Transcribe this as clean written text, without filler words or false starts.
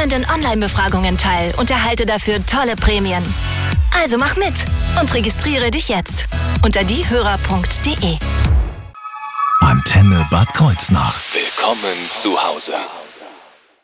spannenden Online-Befragungen teil und erhalte dafür tolle Prämien. Also mach mit und registriere dich jetzt unter diehörer.de. Antenne Bad Kreuznach. Willkommen zu Hause.